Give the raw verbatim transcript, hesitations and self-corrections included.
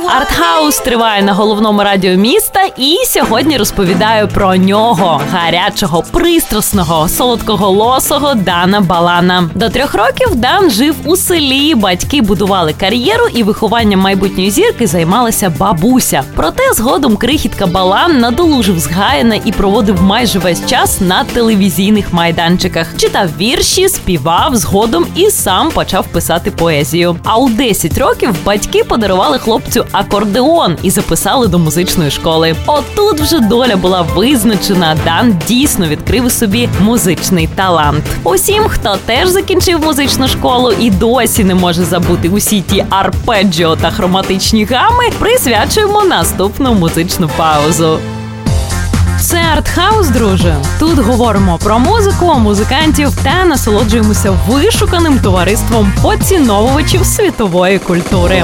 Артхаус триває на головному радіо міста, і сьогодні розповідаю про нього, гарячого, пристрасного, солодкоголосого Дана Балана. До трьох років Дан жив у селі, батьки будували кар'єру і вихованням майбутньої зірки займалася бабуся. Проте згодом крихітка Балан надолужив згаяне і проводив майже весь час на телевізійних майданчиках. Читав вірші, співав, згодом і сам почав писати поезію. А у десять років батьки подарували хлопцю акордеон і записали до музичної школи. Отут вже доля була визначена, Дан дійсно відкрив у собі музичний талант. Усім, хто теж закінчив музичну школу і досі не може забути усі ті арпеджіо та хроматичні гами, присвячуємо наступну музичну паузу. Це Артхаус, друже. Тут говоримо про музику, музикантів та насолоджуємося вишуканим товариством поціновувачів світової культури.